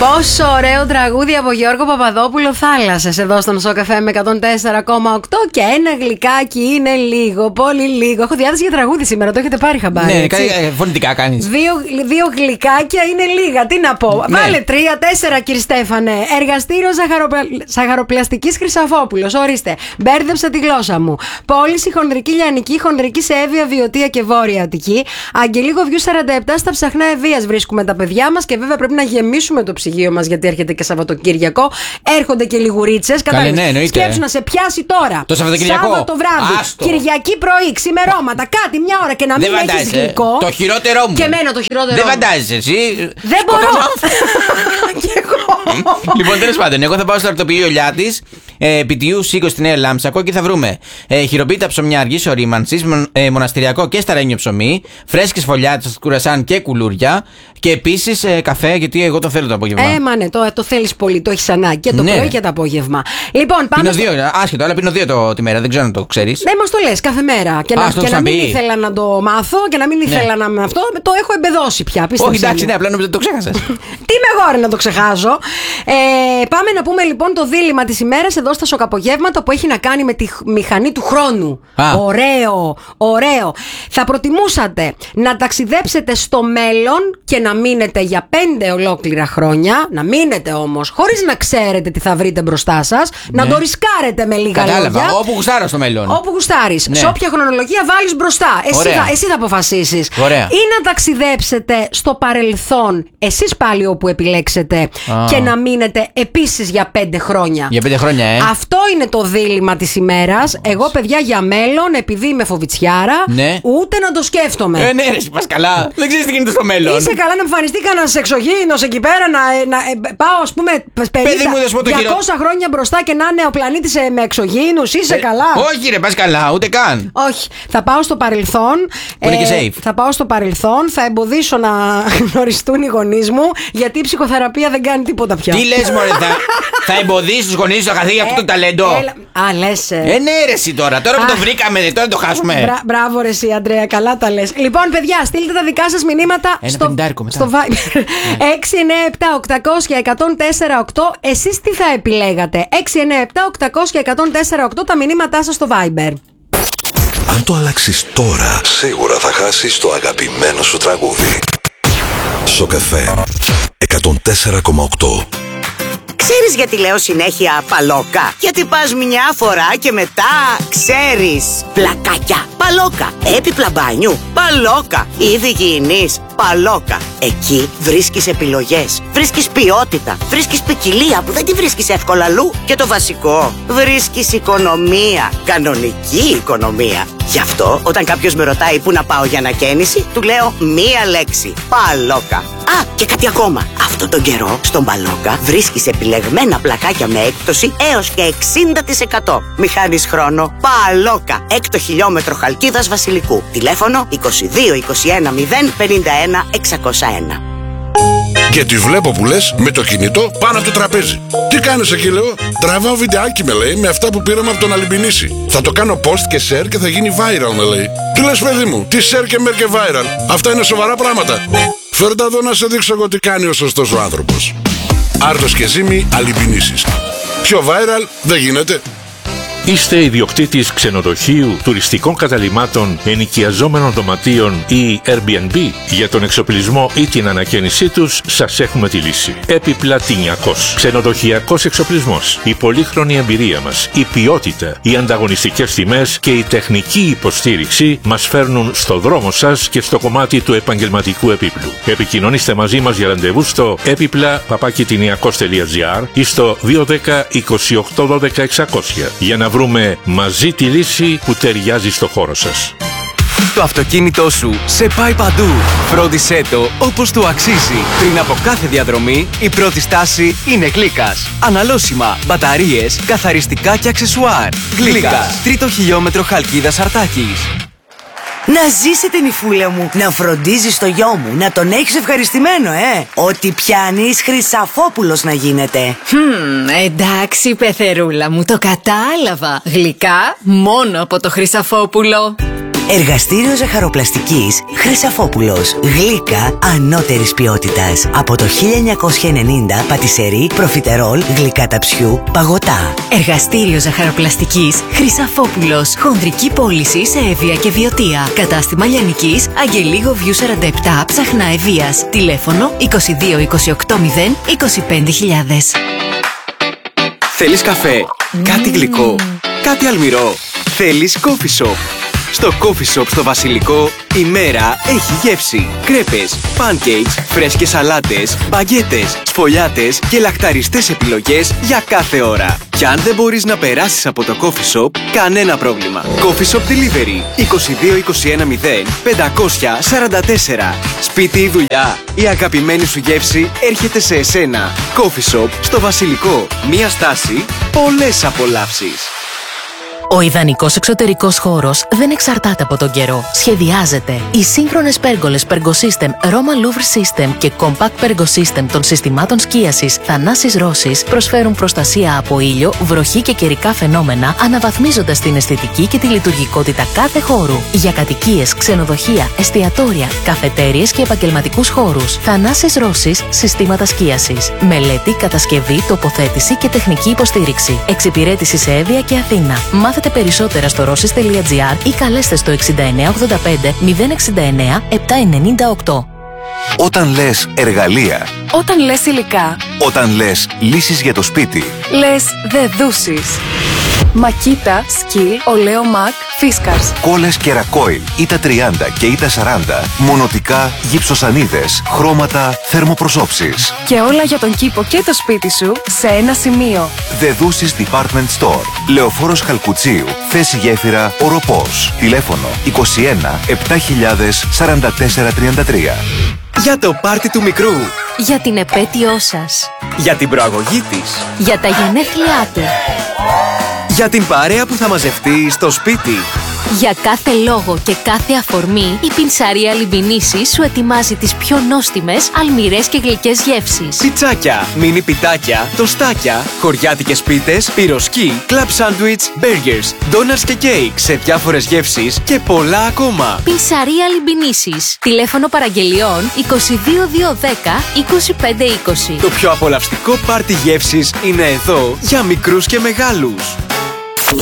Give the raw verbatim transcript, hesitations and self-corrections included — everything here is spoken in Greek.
Πόσο ωραίο τραγούδι από Γιώργο Παπαδόπουλο, Θάλασσες, εδώ στον Σοκ εφ εμ εκατόν τέσσερα κόμμα οκτώ. Και ένα γλυκάκι είναι λίγο, πολύ λίγο. Έχω διάθεση για τραγούδι σήμερα, το έχετε πάρει χαμπάρι? Ναι, ε, φωνητικά κάνεις. Δύο, δύο γλυκάκια είναι λίγα, τι να πω. Ναι. Βάλε τρία, τέσσερα, κύριε Στέφανε. Εργαστήριο Ζαχαροπλαστικής Χρυσαφόπουλος. Ορίστε, μπέρδεψα τη γλώσσα μου. Πώληση χονδρική λιανική, χονδρική σε Εύβοια, Βιωτία και Βόρεια Αττική. Αγγελίκο Βιού σαράντα επτά, στα ψαχνά Ευβοίας βρίσκουμε τα παιδιά μας. Και βέβαια πρέπει να γεμίσουμε το ψυγείο μας, γιατί έρχεται και Σαββατοκύριακο. Έρχονται και λιγουρίτσες. Κατάλαβε. Σκέψου να σε πιάσει τώρα. Το Σαββατοκύριακο. Σάββατο βράδυ. Άστο. Κυριακή πρωί, ξημερώματα. Κάτι μια ώρα και να μην έχεις γλυκό. Το χειρότερό μου. Και εμένα το χειρότερό Δεν μου. φαντάζεσαι εσύ. Δεν μπορώ. Κι εγώ. Λοιπόν, τέλος πάντων, εγώ θα πάω στο αρτοπείο Λιάτης, ε, Πιτιού Σίκο στη Νέα Λάμψακο, και θα βρούμε ε, χειροποίητα ψωμιά αργής ορίμανσης, μον, ε, μοναστηριακό και σταρένιο ψωμί, φρέσκες φωλιάτες, κουρασάν και κουλούρια. Και επίσης ε, καφέ, γιατί εγώ το θέλω το απόγευμα. Ε, μα ναι, το, το θέλεις πολύ, το έχεις ανάγκη και το ναι. πρωί και το απόγευμα. Λοιπόν, πάμε. Πίνω δύο, στο... άσχετο, αλλά πίνω δύο το, τη μέρα, δεν ξέρω αν το ξέρεις. Ναι, μας το λες κάθε μέρα. Και, Α, να, και να μην ήθελα να το μάθω και να μην ήθελα ναι. να με αυτό. Το έχω εμπεδώσει πια. Όχι, εντάξει, ναι, απλά νομίζω ότι το ξέχασες. Τι είμαι εγώ, ρε, να το ξεχάσω. Ε, πάμε να πούμε λοιπόν το δίλημμα της ημέρας εδώ στα Σοκαπογεύματα, που έχει να κάνει με τη μηχανή του χρόνου. Α. Ωραίο, ωραίο. Θα προτιμούσατε να ταξιδέψετε στο μέλλον και να μείνετε για πέντε ολόκληρα χρόνια, να μείνετε όμως χωρίς να ξέρετε τι θα βρείτε μπροστά σας, ναι. να το ρισκάρετε με λίγα Κατάλαβα. λόγια. Όπου γουστάρω στο μέλλον. Όπου γουστάρεις. Ναι. Σε όποια χρονολογία βάλεις μπροστά. Εσύ θα, εσύ θα αποφασίσεις. Ωραία. Ή να ταξιδέψετε στο παρελθόν, εσείς πάλι όπου επιλέξετε, Α. και να μείνετε επίσης για πέντε χρόνια. Για πέντε χρόνια, ε. Αυτό είναι το δίλημμα της ημέρας. Εγώ, παιδιά, για μέλλον, επειδή είμαι φοβιτσιάρα, ναι. ούτε να το σκέφτομαι. Ε, ναι, ρε, πας καλά. Δεν ξέρεις τι γίνεται στο μέλλον. Είσαι καλά να εμφανιστεί κανένας εξωγήινος εκεί πέρα, να, να ε, πάω, ας πούμε, πενήντα διακόσια χρόνια μπροστά και να είναι ο πλανήτης με εξωγήινους. Είσαι ε, καλά? Όχι, ρε, πας καλά, ούτε καν. Όχι. Θα πάω στο παρελθόν. Που είναι ε, και safe. Θα πάω στο παρελθόν, θα εμποδίσω να γνωριστούν οι γονείς μου, γιατί η ψυχοθεραπεία δεν κάνει τίποτα πια. Τι λες, μωρέ, θα, θα εμποδίσεις τους γονείς σου να χαθεί αυτό το ταλέντο. Ε, α, λες. Ε, ε ναι, ρε, εσύ τώρα. Τώρα που το βρήκαμε, τώρα το χάσουμε. Μπρα, μπράβο, ρε, εσύ, Αντρέα, καλά τα λες. Λοιπόν, παιδιά, στείλτε τα δικά σας μηνύματα Ένα στο, στο Viber. έξι εννιά επτά οκτακόσια εκατόν τέσσερα οκτώ. Εσείς τι θα επιλέγατε? έξι εννιά επτά οκτακόσια εκατόν τέσσερα οκτώ, τα μηνύματά σας στο Viber. Αν το αλλάξεις τώρα, σίγουρα θα χάσεις το αγαπημένο σου τραγούδι. Σοκ εφ εμ εκατόν τέσσερα κόμμα οκτώ. Ξέρεις γιατί λέω συνέχεια παλόκα? Γιατί πας μια φορά και μετά ξέρεις. Πλακάκια, παλόκα. Έπιπλα μπάνιου, παλόκα. Είδη υγιεινής, παλόκα. Εκεί βρίσκεις επιλογές, βρίσκεις ποιότητα, βρίσκεις ποικιλία που δεν τη βρίσκεις εύκολα αλλού. Και το βασικό, βρίσκεις οικονομία, κανονική οικονομία. Γι' αυτό όταν κάποιος με ρωτάει πού να πάω για ανακαίνιση, του λέω μία λέξη, παλόκα. Α, και κάτι ακόμα. Αυτόν τον καιρό στον Παλόκα βρίσκεις επιλεγμένα πλακάκια με έκπτωση έως και εξήντα τοις εκατό. Μη χάνεις χρόνο. Παλόκα, έκτο χιλιόμετρο Χαλκίδας Βασιλικού. Τηλέφωνο είκοσι δύο είκοσι ένα μηδέν πενήντα ένα εξακόσια ένα. Και τη βλέπω που λες με το κινητό πάνω από το τραπέζι. Τι κάνεις εκεί, λέω? Τραβάω βιντεάκι, με λέει, με αυτά που πήραμε από τον Αλυμπινίση. Θα το κάνω post και share και θα γίνει viral, με λέει. Τι λες, παιδί μου? Τι share και mer και viral? Αυτά είναι σοβαρά πράγματα. Φέρτα εδώ να σε δείξω εγώ τι κάνει ο σωστός ο άνθρωπος. Άρτος και Ζήμη, Αλυμπινίσης. Πιο viral δεν γίνεται. Είστε ιδιοκτήτης ξενοδοχείου, τουριστικών καταλυμάτων, ενοικιαζόμενων δωματίων ή Airbnb? Για τον εξοπλισμό ή την ανακαίνισή τους σας έχουμε τη λύση. Επιπλατινιακός. Ξενοδοχειακός εξοπλισμός. Η πολύχρονη εμπειρία μας, η ποιότητα, οι ανταγωνιστικές τιμές και η τεχνική υποστήριξη μας φέρνουν στο δρόμο σας και στο κομμάτι του επαγγελματικού επίπλου. Επικοινωνήστε μαζί μας για ραντεβού στο έπιπλα παπάκι τινιακός τελεία τζι άρ ή στο δύο ένα μηδέν είκοσι οκτώ δώδεκα εξακόσια για να βρούμε μαζί τη λύση που ταιριάζει στο χώρο σας. Το αυτοκίνητό σου σε πάει παντού. Φρόντισέ το όπως του αξίζει. Πριν από κάθε διαδρομή, η πρώτη στάση είναι Γλύκας. Αναλώσιμα, μπαταρίες, καθαριστικά και αξεσουάρ. Γλύκας, τρίτο χιλιόμετρο Χαλκίδας Αρτάκης. Να ζήσει την υφούλα μου, να φροντίζεις το γιο μου, να τον έχεις ευχαριστημένο, ε! Ότι πιάνεις Χρυσαφόπουλος να γίνεται. Hm, εντάξει, πεθερούλα μου, το κατάλαβα. Γλυκά μόνο από το Χρυσαφόπουλο. Εργαστήριο ζαχαροπλαστικής Χρυσαφόπουλος. Γλύκα ανώτερης ποιότητας. Από το χίλια εννιακόσια ενενήντα πατισερί, προφιτερόλ, γλυκά ταψιού, παγωτά. Εργαστήριο ζαχαροπλαστικής Χρυσαφόπουλος. Χονδρική πώληση σε Εύβοια και Βιωτία. Κατάστημα Λιανικής, Αγγελίγο Βιού σαράντα επτά, Ψαχνά Ευβοίας. Τηλέφωνο είκοσι δύο είκοσι οκτώ μηδέν είκοσι πέντε χιλιάδες. Θέλεις καφέ, κάτι γλυκό, κάτι αλμυρό. Θέλεις coffee shop. Στο coffee shop στο Βασιλικό η μέρα έχει γεύση. Κρέπες, pancakes, φρέσκες σαλάτες, μπαγκέτες, σφολιάτες και λαχταριστές επιλογές για κάθε ώρα. Κι αν δεν μπορείς να περάσεις από το coffee shop, κανένα πρόβλημα. Coffee shop delivery είκοσι δύο είκοσι ένα μηδέν πεντακόσια σαράντα τέσσερα. Σπίτι ή δουλειά, η αγαπημένη σου γεύση έρχεται σε εσένα. Coffee shop στο Βασιλικό. Μία στάση, πολλές απολαύσεις. Ο ιδανικός εξωτερικός χώρος δεν εξαρτάται από τον καιρό. Σχεδιάζεται. Οι σύγχρονες πέργολες Pergosystem Roma Louvre System και Compact Pergosystem των συστημάτων σκίασης Θανάσης Ρώσης προσφέρουν προστασία από ήλιο, βροχή και καιρικά φαινόμενα, αναβαθμίζοντας την αισθητική και τη λειτουργικότητα κάθε χώρου. Για κατοικίες, ξενοδοχεία, εστιατόρια, καφετέριες και επαγγελματικούς χώρους. Θανάσης Ρώσης συστήματα σκίασης. Μελέτη, κατασκευή, τοποθέτηση και τεχνική υποστήριξη. Εξυπηρέτηση σε Εύβοια και Αθήνα. Μάθετε περισσότερα στο rossis τελεία gr ή καλέστε στο εξήντα εννέα ογδόντα πέντε μηδέν εξήντα εννέα επτακόσια ενενήντα οκτώ. Όταν λες εργαλεία. Όταν λες υλικά. Όταν λες λύσεις για το σπίτι. Λες δεδούσεις. Μακίτα, σκυλ, ολέο Μακ, Φίσκαρς. Κόλλες και ρακόιλ, ΙΤΑ τριάντα και ΙΤΑ σαράντα, μονοτικά, γυψοσανίδες, χρώματα, θερμοπροσώψεις. Και όλα για τον κήπο και το σπίτι σου σε ένα σημείο. Δεδούσεις Department Store. Λεωφόρος Χαλκουτσίου, θέση γέφυρα Οροπός. Τηλέφωνο είκοσι ένα επτά χιλιάδες σαράντα τέσσερα τριάντα τρία. Για το πάρτι του μικρού. Για την επέτειό σας. Για την προαγωγή της. Για τα γενέθλιά του. Για την παρέα που θα μαζευτεί στο σπίτι. Για κάθε λόγο και κάθε αφορμή, η Πινσαρία Λιμπινίσης σου ετοιμάζει τις πιο νόστιμες, αλμυρές και γλυκές γεύσεις. Πιτσάκια, μίνι πιτάκια, τοστάκια, χωριάτικες πίτες, πυροσκή, κλαμπ σάντουιτς, μπέργκερς, ντόνατς και κέικ σε διάφορες γεύσεις και πολλά ακόμα. Πινσαρία Λιμπινίσης. Τηλέφωνο παραγγελιών είκοσι δύο διακόσια δέκα είκοσι πέντε είκοσι. Το πιο απολαυστικό πάρτι γεύσης είναι εδώ για μικρούς και μεγάλους.